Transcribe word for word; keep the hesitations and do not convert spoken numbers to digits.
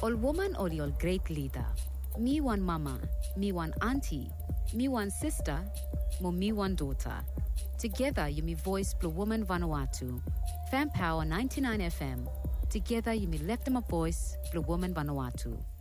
All woman or your great leader. Me one mama, me one auntie, me one sister, mo me one daughter. Together you me voice Blue Woman Vanuatu. Fan Power ninety-nine F M. Together you me left them a voice Blue Woman Vanuatu.